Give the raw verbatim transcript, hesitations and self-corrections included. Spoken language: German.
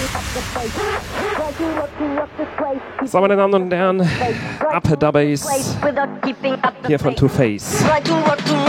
So, meine Damen und Herren, Up the Bass hier von Two Face. Try to work to